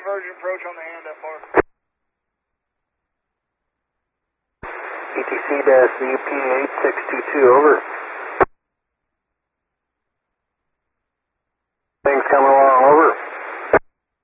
conversion approach on the hand that far. ETC-VP8622, over. Things coming